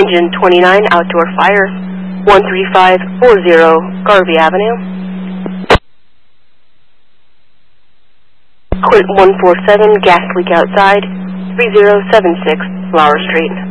Engine 29 Outdoor Fire, 13540 Garvey Avenue. Quint 147 Gas Leak Outside, 3076 Flower Street.